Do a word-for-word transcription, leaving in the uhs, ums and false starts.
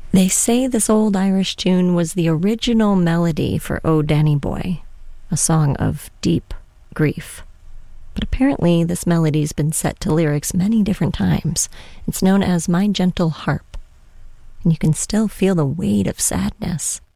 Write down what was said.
They say this old Irish tune was the original melody for "O Danny Boy," a song of deep grief. But apparently this melody's been set to lyrics many different times. It's known as "My Gentle Harp," and you can still feel the weight of sadness